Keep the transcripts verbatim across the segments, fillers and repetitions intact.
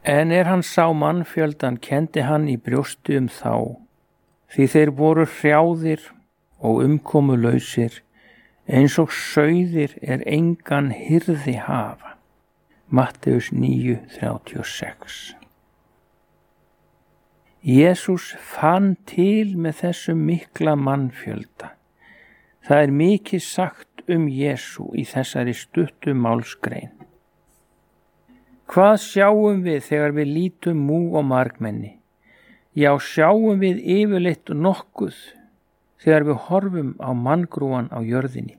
En er hann sá mannfjöldan, kenndi hann í brjósti um þá, því þeir voru hrjáðir og umkomulausir, eins og sauðir er engan hirði hafa. Matteus níu þrjátíu og sex. Jesús fann til með þessum mikla mannfjölda. Það er mikið sagt um Jesú í þessari stuttu málsgrein. Hvað sjáum við þegar við lítum mú og margmenni? Já, sjáum við yfirleitt nokkuð þegar við horfum á manngrúan á jörðinni.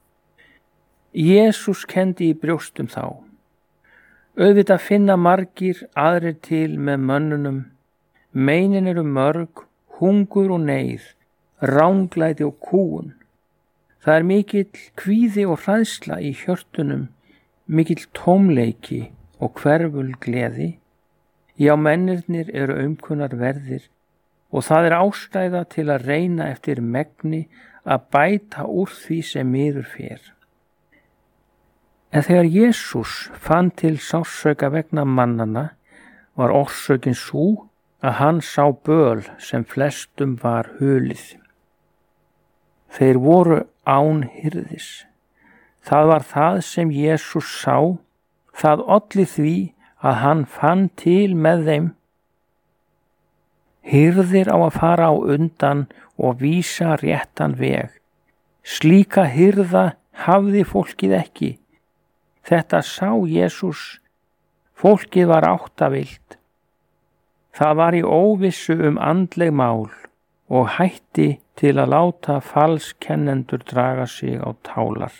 Jesús kenndi í brjóstum þá. Auðvitað finna margir aðrir til með mönnunum. Meinin eru mörg, hungur og neyð, ranglæti og kúgun. Það er mikill kvíði og hræðsla í hjörtunum, mikill tómleiki og hverful gleði. Já, mennirnir eru aumkunnar verðir og það er ástæða til að reyna eftir megni að bæta úr því sem miður fer. En þegar Jesús fann til sársauka vegna mannanna, var orsökin sú að hann sá böl sem flestum var hulið. Þeir voru án hirðis. Það var það sem Jesús sá, það olli því að hann fann til með þeim. Hirðir á að fara á undan og vísa réttan veg. Slíka hirða hafði fólkið ekki. Þetta sá Jesús. Fólkið var áttavillt. Það var í óvissu um andleg mál og hætti til að láta falskennendur draga sig á tálar.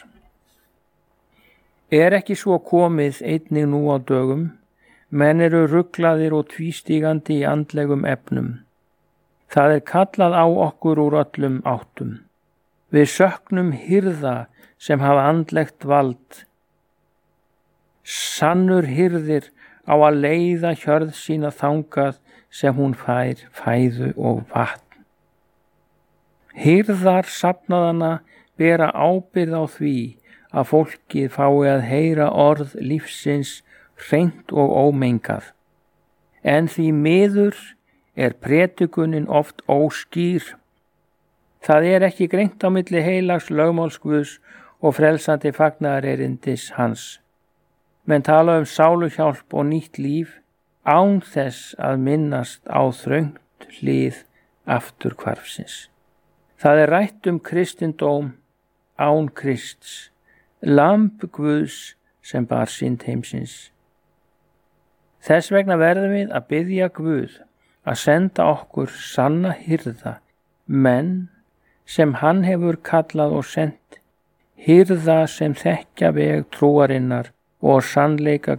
Er ekki svo komið einnig nú á dögum? Menn eru ruglaðir og tvístígandi í andlegum efnum. Það er kallað á okkur úr öllum áttum. Við söknum hirða sem hafa andlegt vald. Sannur hirðir á að leiða hjörð sína þangað sem hún fær fæðu og vatn. Hirðar safnaðana bera ábyrgð á því að fólkið fái að heyra orð lífsins hreint og ómengað. En því miður er predikunin oft óskýr. Það er ekki greint á milli heilags lögmáls Guðs og frelsandi fagnaðarerindis hans. Menn tala um sáluhjálp og nýtt líf án þess að minnast á þröngt hlið afturhvarfsins. Það er rætt um kristindóm án Krists, lamb Guðs sem bar synd heimsins. Þess vegna verðum við að biðja Guð að senda okkur sanna hirða, menn sem hann hefur kallað og sent, hirða sem þekkja veg trúarinnar og sannleika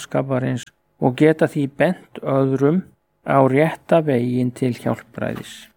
gleðiboðskaparins og geta því bent öðrum á rétta veginn til hjálpræðis.